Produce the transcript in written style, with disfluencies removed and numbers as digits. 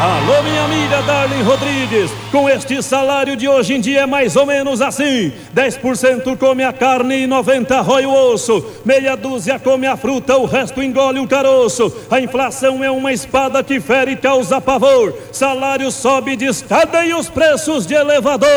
Alô, minha amiga Darlene Rodrigues, com este salário de hoje em dia é mais ou menos assim: 10% come a carne e 90% rói o osso, meia dúzia come a fruta, o resto engole o caroço. A inflação é uma espada que fere e causa pavor, salário sobe de escada e os preços de elevador.